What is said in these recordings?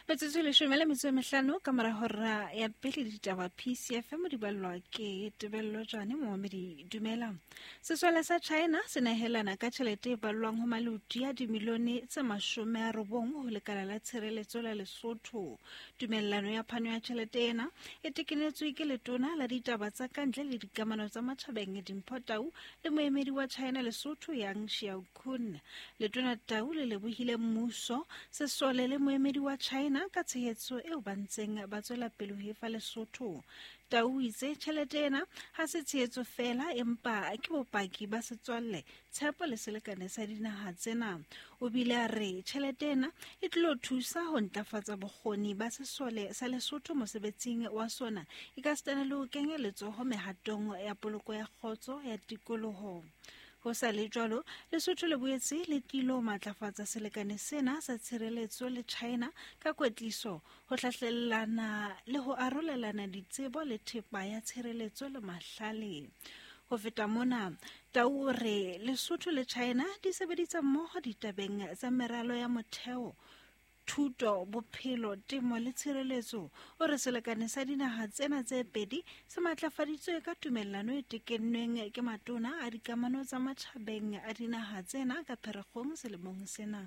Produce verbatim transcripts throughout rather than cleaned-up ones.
Metsotso e leshome le metso e mehlano ka mora hora ya pele ditaba P C F M di ballwa ke Tebello Jane Mohamedi dumela. Sesole sa China se nehelana ka tjhelete e ballwang ho maludi a dimilione tse mashome a robong ho lekala la tshireletso la Lesotho. Tumellano ya phano ya tjhelete ena e tekenetswe ke letona la ditaba tsa kantle le dikamano tsa matjhabeng Dimpho Tau le moemedi wa China Lesotho Yang Xiaokun. Letona Tau le lebohile mmuso sesole le moemedi wa China ka tshehetso eo ba ntseng ba tswela pele ho efa Lesotho. Tau o itse tjhelete ena ha se tshehetso fela empa ke bopaki ba setswalle tshepo le selekane sa dinaha tsena. O bile a re tjhelete ena e tlo thusa ho ntlafatsa bokgoni ba sesole sa Lesotho mosebetsing wa sona e ka stana le ho kenya letsoho mehatong ya poloko ya kgotso ya tikoloho. Ho sa le jwalo, Lesotho le boetse le tlilo matlafatsa selekane sena sa tshireletso le China ka kwetliso ho hlahlellana le ho arolelana ditsebo le thepa ya tshireletso le mahlale. Ho feta mona, Tau o re Lesotho le China di sebeditsa mmoho ditabeng tsa meralo ya motheo, thuto, bophelo, temo le tshireletso. O re selekane sa dinaha tsena tse pedi se matlafaditswe ka tumellano e tekennweng ke matona a dikamano tsa matjhabeng a dinaha tsena ka Pherekgong selemong sena.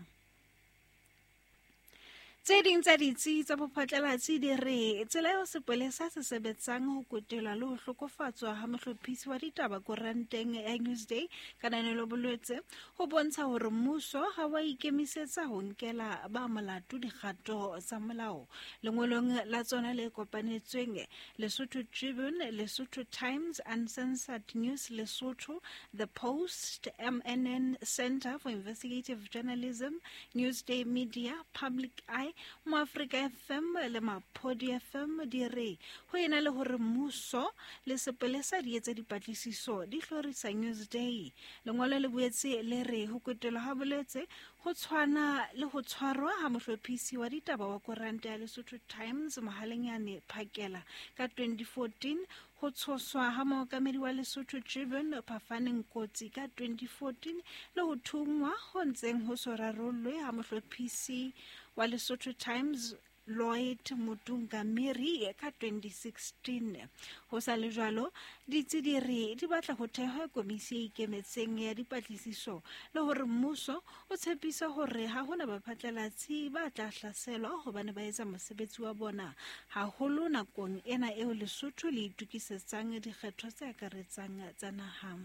Tse ding tsa ditsi tsa bophatlalatsi di re tsela eo sepolesa se sebetsang ho kotelwa le ho hlokofatswa ha mohlophisi wa ditaba koranteng ya Newsday ka Nanelo Bolwetse ho bontsha hore mmuso ha wa ikemisetsa ho nkela ba molato dikgato tsa molao. Lengolong la tsona le kopanetsweng Lesotho Tribune, Lesotho Times, Uncensored News Lesotho, The Post, M N N Centre for Investigative Journalism, Newsday Media, Public Eye, Moafrika F M le Mapodi F M di re ho ena le hore mmuso le sepolesa di etsa dipatlisiso di hlorisa Newsday. Lengolo le boetse le re ho kotelwa ha Bolwetse ho tshwana le ho tshwarwa ha mohlophisi wa ditaba wa koranta ya Lesotho Times Mohalengane Phakela ka twenty fourteen, ho tshoswa ha mookamedi wa Lesotho Tribune Phafaneng Kotsi ka twenty fourteen le ho thungwa ho ntseng ho so rarollwe ha mohlophisi wa Lesotho Times Lloyd Mutungamiri ka twenty sixteen. Ho sa le jwalo, ditsi di re di batla ho thehwa komisi e ikemetseng ya dipatlisiso le hore mmuso o tshepisa hore ha hona baphatlalatsi ba tla hlaselwa hobane ba etsa mosebetsi wa bona haholo nakong ena eo Lesotho le itukisetsang dikgetho tse akaretsang tsa naha.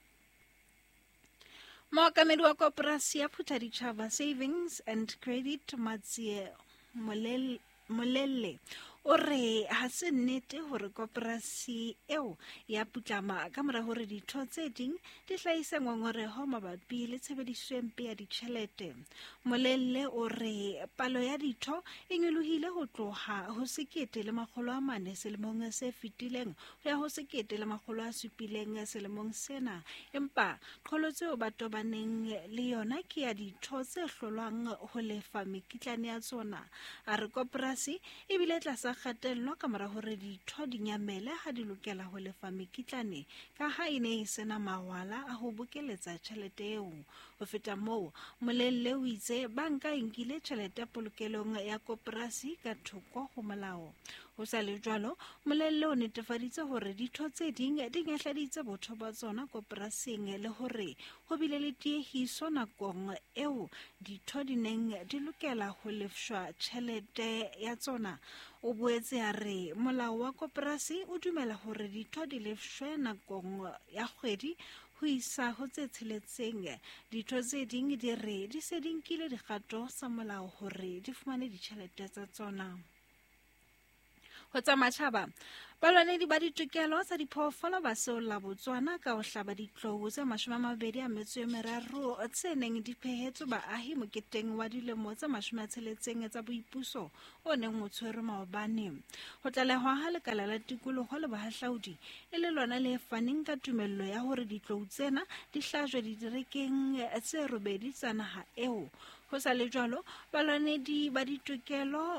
Mookamedi wa Koporasi ya Phuthaditjhaba Savings and Credit Matsie Molelle o re ha se nnete hore koporasi eo ya putlama ka mora hore ditho tse ding di hlahisa ngongoreho mabapi le tshebediso empe ya ditjhelete. Molelle o re palo ya ditho e nyolohile ho tloha ho sekete le makgolo a mane selemong se fetileng ho ya ho sekete le makgolo a supileng selemong sena, empa qholo tseo ba tobaneng le yona ke ya ditho tse hlolwang ho lefa mekitlane ya tsona. A re koporasi e bile tlasa kgatello ka mora hore ditho di nyamele ha di lokela ho lefa mekitlane ka ha e ne e sena mawala a ho bokeletsa tjhelete eo. Ho feta moo, Molelle o itse banka e nkile tjhelete polokelong ya koporasi ka thoko ho molao. Ho sa le jwalo, Molelle o netefaditse hore ditho tse ding di nyahladitse botho ba tsona koporasing le hore ho bile le tiehiso nakong eo ditho di neng di lokela ho lefshwa tjhelete ya tsona. O boetse a re molao wa koporasi o dumela hore ditho di lefshwe nakong ya kgwedi ho isa ho tse tsheletseng. Ditho tse ding di re di se di nkile dikgato tsa molao hore di fumane ditjhelete tsa tsona. Ho tsa matjhaba, balwanedi ba ditokelo tsa diphoofolo ba seolla Botswana ka ho hlaba ditlou tse mashome a mabedi a metso e meraro tse neng di phehetswe baahi moketeng wa dilemo tse mashome a tsheletseng tsa boipuso o neng o tshwerwe maobane. Ho tlalehwa ha lekala la tikoloho le bohahlaudi e le lona le faneng ka tumello ya hore ditlou tsena di hlajwe diderekeng tse robedi tsa naha eo. Ho sa le jwalo, balwanedi ba ditokelo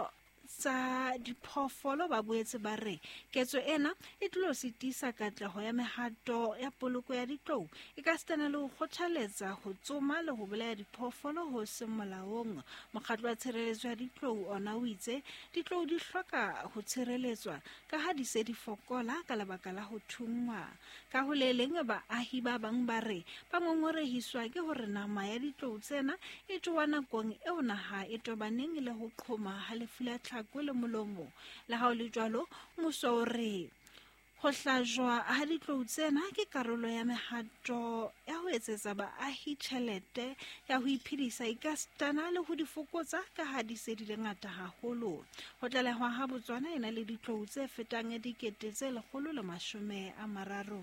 tsa diphoofolo ba boetse ba re ketso ena e tlo sitisa katlego ya mehato ya poloko ya ditlou e ka stana le go kgothaletsa go tsoma le go bolaya diphoofolo go se molaong. Mokgatlo wa tshireletso ya ditlou ona o itse ditlou di hloka go tshireletswa ka ha di se di fokola ka lebaka la go thungwa. Ka ho le leng baahi ba bang ba re ba ngongorehiswa ke hore nama ya ditlou tsena e towa nakong eo naha e tobaneng le ho qhoma ha lefu la tlhako le molomo. Le ha o le jwalo, mmuso o re ho hlajwa ha ditlou tsena ke karolo ya mehato ya ho etsetsa baahi tjhelete ya ho iphedisa ikastana le ho di fokotsa ka ha di se di le ngata haholo. Ho tlalehwa ha Botswana e na le ditlou tse fetang dikete tse lekgolo le mashome a mararo.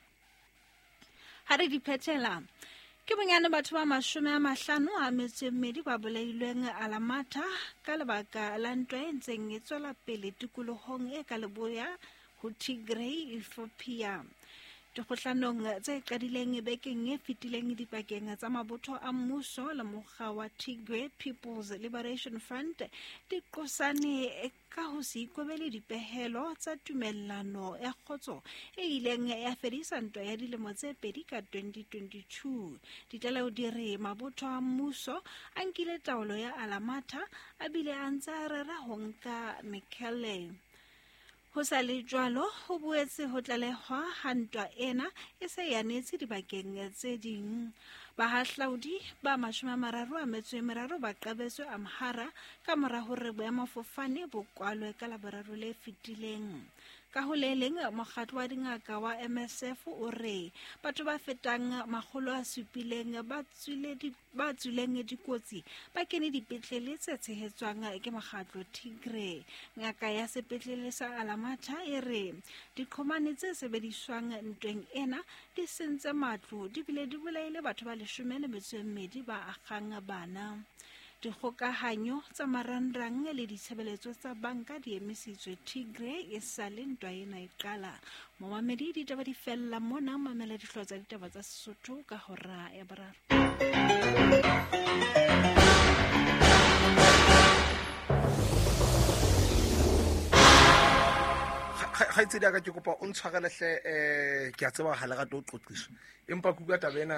Ha re di phethela ke bonyane batho ba mashome a mahlano a metso e mmedi ba bolailweng Alamata ka lebaka la ntwa e ntseng e tswela pele tikolohong e ka leboya ho Tigray, Ethiopia. Dikgotlanong tse qadileng bekeng e fetileng dipakeng tsa mabotho a mmuso le mokga wa Tigray People's Liberation Front di qosane ka ho se ikobele dipehelo tsa tumellano ya kgotso e ileng ya fedisa ntwa ya dilemo tse pedi ka twenty twenty-two. Ditlaleho di re mabotho a mmuso a nkile taolo ya Alamata a bile a ntse a rera ho nka Mekelle. Ho sa le jwalo ho boetse ho tlalehwa ha ntwa ena e se yanetse dibakeng tse ding. Bahahlaudi ba mashome a mararo a metso e meraro ba qabetswe Amhara ka mora hore boemafofane bo kwalwe ka Laboraro le fetileng. Ka ho le leng mokgatlo wa dingaka wa M S F o re batho ba fetang makgolo a supileng ba tswile di ba tswileng dikotsi ba kene dipetlele tse tshehetswang ke mokgatlo Tigray. Ngaka ya sepetlele sa Alamata e re diqhomane tse sebediswang ntweng ena di sentse matlo di bile di bolaile batho ba leshome le metso e mmedi ba akgang bana. Dikgokahanyo tsa marangrang le ditshebeletso tsa banka di emisitswe Tigray e sa le ntwa ena e qala. Momamedi ditaba di fella mona mamela dihlwa tsa ditaba tsa Sesotho ka hora ya boraro. ga itse di aka ke kopa o ntshwarelehle eh ke a tseba hala ga to qoqiswa empa kuka tabena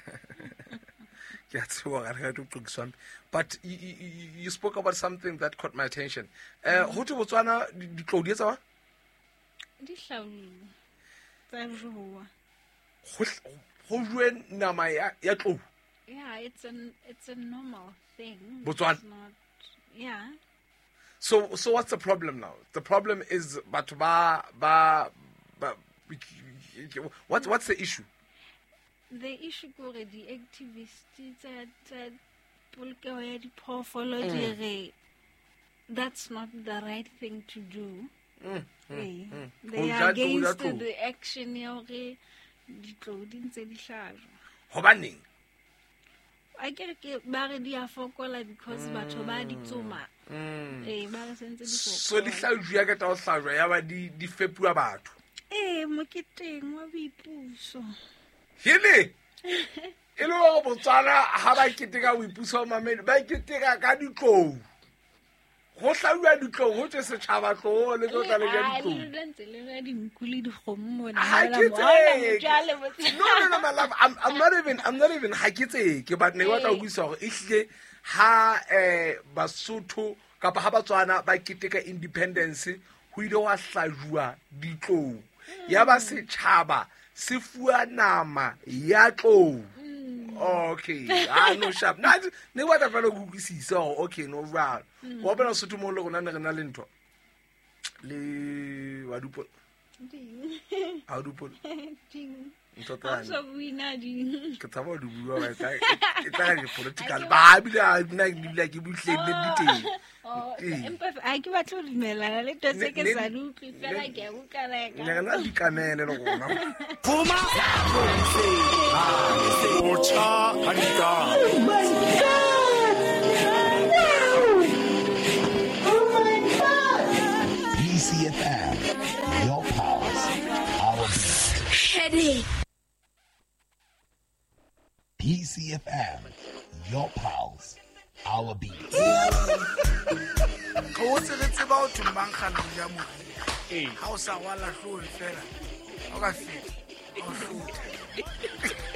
but you, you, you spoke about something that caught my attention. Uh, ho to Botswana di tlou di etsa wa? Di hlaulu. Tsa ruwa. Ho jwe nama ya ya tlou. Yeah, it's an it's a normal thing. Botswana. Not, yeah. So so what's the problem now? The problem is batho ba ba ba what what's the issue? The issue gore di activists tsa tsa polokelo ya diphoofolo di re that's not the right thing to do. Mm, hey. mm, mm. They are against the action ya gore ditlou di ntse di hlajwa. Hobaneng? I get ke ba re di a fokola because batho ba di tsoma. Eh ba re sentse di fokola. So di hlajwa ka ta o hlajwa ya ba di di fepua batho. Eh moketeng wa boipuso. Hele e le go Botswana ha ba keteka o ipuso mamedi ba keteka ka ditlou go hlaulwa ditlou go tse setšhaba tlo le tlo tla le ga ditlou le ntse le ga dinku le dikgomo bona no no no my love I'm, I'm not even I'm not even ha ke tseke but ne wa tla go e hle ha eh Basotho kapa ha Batswana ba keteka independence ho ile wa hlajwa ditlou ya ba setšhaba se fua nama ya tlou. Okay, ah no sharp. Na ne wa ta fela go kwisisa okay no right. Go bona Sotho mo le gona ne re na le ntho. Le wa dupo. Ding. A dupo. Ding. Ntotla. So we na ding. Ke tsaba du bua ba ka. E tla ke political ba bila na bila ke butlele diteng. Oh, empa a ke batlo dimela le tse ke sa luphi fela ke go kaleka. Ne na di kanele le gona. Puma. O cha hanika. Oh my god. Oh my god. P C F M, your pulse, our beat. Headache. P C F M, your pulse, our beat. go tse re tseba o thumbang kganong ya moriri ha o sa wala hlole fela o ka feta o hlothe